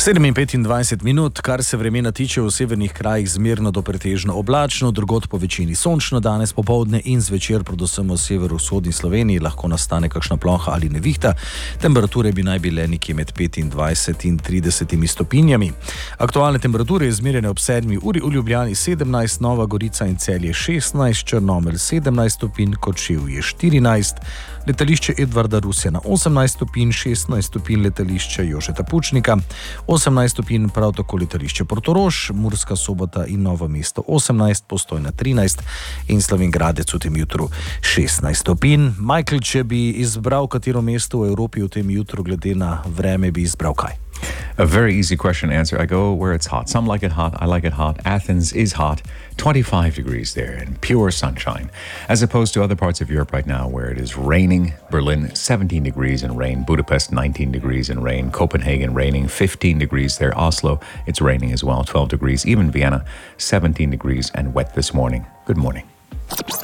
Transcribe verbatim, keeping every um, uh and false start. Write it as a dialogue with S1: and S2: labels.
S1: sedem in petindvajset minut, kar se vremena tiče, v severnih krajih zmerno do pretežno oblačno, drugod po večini sončno, danes popoldne in zvečer, predvsem v severovzhodni Sloveniji, lahko nastane kakšna ploha ali nevihta. Temperature bi naj bile nekje med petindvajset in tridesetimi stopinjami. Aktualne temperature izmerjene ob sedmi uri v Ljubljani sedemnajst, Nova Gorica in Celje šestnajst, Črnomelj sedemnajst stopinj, Kočevje štirinajst, letališče Edvarda Rusjana osemnajst stopinj, šestnajst stopinj letališče Jožeta Pučnika, osemnajst stopinj prav tako letališče Portorož, Murska Sobota in Novo mesto osemnajst, Postojna trinajst in Slovenj Gradec v tem jutru šestnajst stopinj. Michael, če bi izbral katero mesto v Evropi v tem jutru, glede na vreme, bi izbral kaj?
S2: A very easy question to answer. I go where it's hot. Some like it hot. I like it hot. Athens is hot. twenty-five degrees there and pure sunshine. As opposed to other parts of Europe right now where it is raining. Berlin, seventeen degrees and rain. Budapest, nineteen degrees and rain. Copenhagen, raining. fifteen degrees there. Oslo, it's raining as well. twelve degrees. Even Vienna, seventeen degrees and wet this morning. Good morning.